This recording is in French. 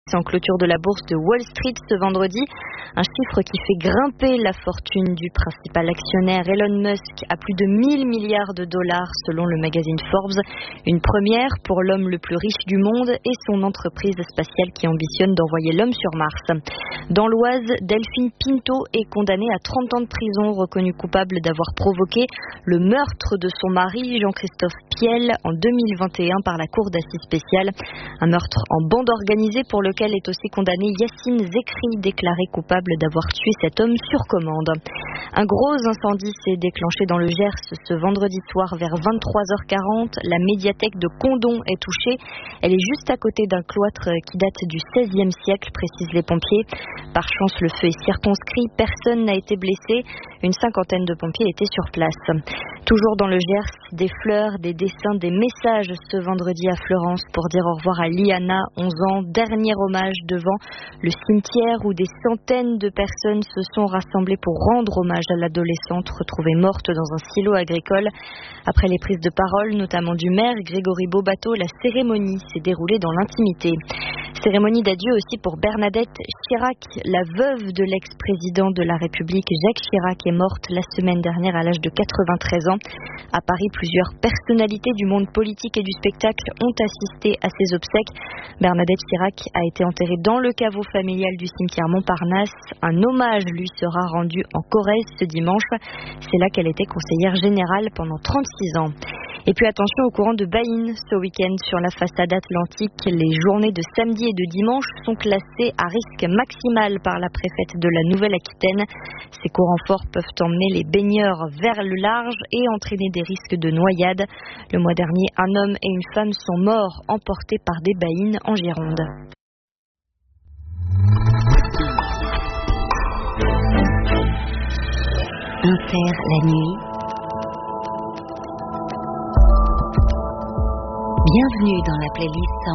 En clôture de la bourse de Wall Street ce vendredi, un chiffre qui fait grimper la fortune du principal actionnaire Elon Musk à plus de 1000 milliards de dollars selon le magazine Forbes. Une première pour l'homme le plus riche du monde et son entreprise spatiale qui ambitionne d'envoyer l'homme sur Mars. Dans l'Oise, Delphine Pinto est condamnée à 30 ans de prison, reconnue coupable d'avoir provoqué le meurtre de son mari Jean-Christophe Piel en 2021 par la cour d'assises spéciale. Un meurtre en bande organisée pour lequel est aussi condamné Yassine Zekri, déclaré coupable d'avoir tué cet homme sur commande. Un gros incendie s'est déclenché dans le Gers ce vendredi soir vers 23h40. La médiathèque de Condom est touchée. Elle est juste à côté d'un cloître qui date du XVIe siècle, précisent les pompiers. Par chance, le feu est circonscrit. Personne n'a été blessé. Une cinquantaine de pompiers étaient sur place. Toujours dans le Gers, des fleurs, des dessins, des messages ce vendredi à Fleurance pour dire au revoir à Liana, 11 ans. Dernier hommage devant le cimetière où des centaines de personnes se sont rassemblées pour rendre hommage à l'adolescente retrouvée morte dans un silo agricole. Après les prises de parole, notamment du maire Grégory Beaubateau, la cérémonie s'est déroulée dans l'intimité. Cérémonie d'adieu aussi pour Bernadette Chirac, la veuve de l'ex-président de la République Jacques Chirac est morte la semaine dernière à l'âge de 93 ans. À Paris, plusieurs personnalités du monde politique et du spectacle ont assisté à ses obsèques. Bernadette Chirac a été enterrée dans le caveau familial du cimetière Montparnasse. Un hommage lui sera rendu en Corrèze ce dimanche. C'est là qu'elle était conseillère générale pendant 36 ans. Et puis attention au courant de Baïn ce week-end sur la façade atlantique. Les journées de samedi et de dimanche sont classées à risque maximal par la préfète de la Nouvelle-Aquitaine. Ces courants forts peuvent emmener les baigneurs vers le large et entraîner des risques de noyade. Le mois dernier, un homme et une femme sont morts emportés par des baïnes en Gironde. Inter la nuit. Bienvenue dans la playlist